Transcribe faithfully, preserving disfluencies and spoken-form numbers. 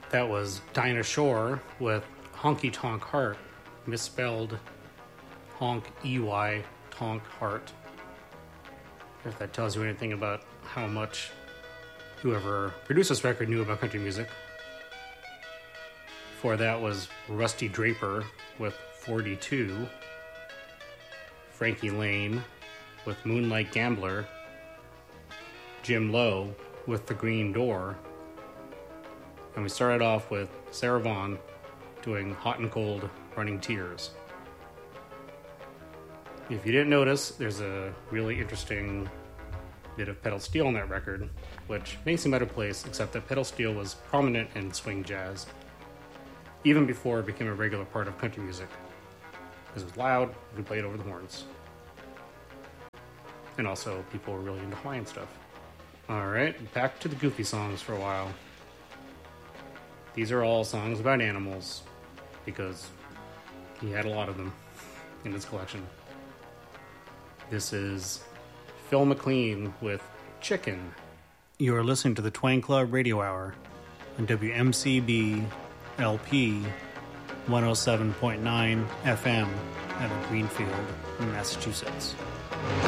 That was Dinah Shore with Honky Tonk Heart, misspelled honk E Y tonk heart. If that tells you anything about how much whoever produced this record knew about country music. Before that was Rusty Draper with forty-two, Frankie Lane with Moonlight Gambler, Jim Lowe with The Green Door, and we started off with Sarah Vaughan doing Hot and Cold Running Tears. If you didn't notice, there's a really interesting bit of pedal steel on that record, which may seem out of place, except that pedal steel was prominent in swing jazz, even before it became a regular part of country music. Because it was loud, you could play it over the horns. And also, people were really into Hawaiian stuff. Alright, back to the goofy songs for a while. These are all songs about animals, because he had a lot of them in his collection. This is Phil McLean with Chicken. You are listening to the Twang Club Radio Hour on W M C B L P one oh seven point nine F M out of Greenfield, Massachusetts.